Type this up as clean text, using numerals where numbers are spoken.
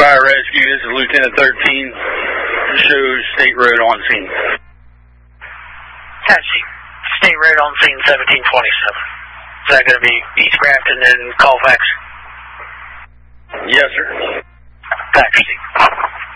Fire Rescue, this is Lieutenant 13. Shows State Road on scene. Taxi. State Road on scene 1727. Is that going to be East Grafton and Colfax? Yes, sir. Taxi.